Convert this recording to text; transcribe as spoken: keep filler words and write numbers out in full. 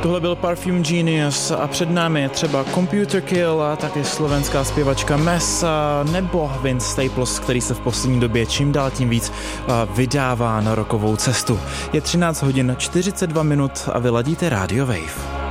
Tohle byl Perfume Genius a před námi je třeba Computer Kill a taky slovenská zpěvačka Mesa nebo Vince Staples, který se v poslední době čím dál tím víc vydává na rockovou cestu. Je třináct hodin čtyřicet dva minut a vy ladíte Radio Wave.